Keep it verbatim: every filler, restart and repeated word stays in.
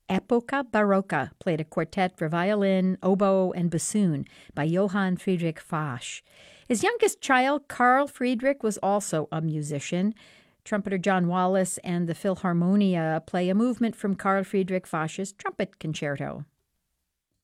Epoca Barocca played a quartet for violin, oboe, and bassoon by Johann Friedrich Fasch. His youngest child, Carl Friedrich, was also a musician. Trumpeter John Wallace and the Philharmonia play a movement from Carl Friedrich Fasch's Trumpet Concerto.